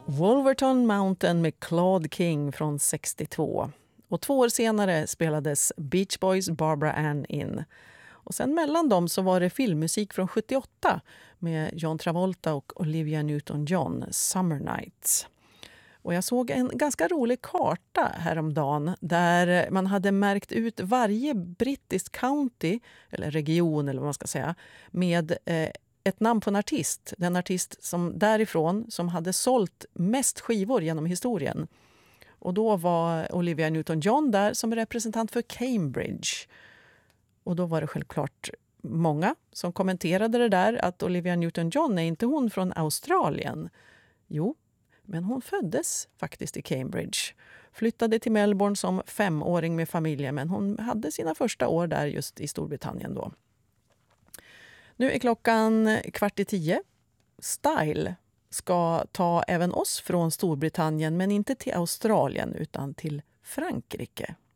Wolverton Mountain med Claude King från 62. Och 2 år senare spelades Beach Boys Barbara Ann in. Och sen mellan dem så var det filmmusik från 78 med John Travolta och Olivia Newton-John, Summer Nights. Och jag såg en ganska rolig karta häromdagen där man hade märkt ut varje brittisk county, eller region eller vad man ska säga, med ett namn på en artist. Den artist som därifrån som hade sålt mest skivor genom historien. Och då var Olivia Newton-John där som representant för Cambridge. Och då var det självklart många som kommenterade det där att Olivia Newton-John är inte hon från Australien. Jo, men hon föddes faktiskt i Cambridge. Flyttade till Melbourne som 5-åring med familjen, men hon hade sina första år där just i Storbritannien då. Nu är klockan 9:15. Style ska ta även oss från Storbritannien, men inte till Australien utan till Frankrike.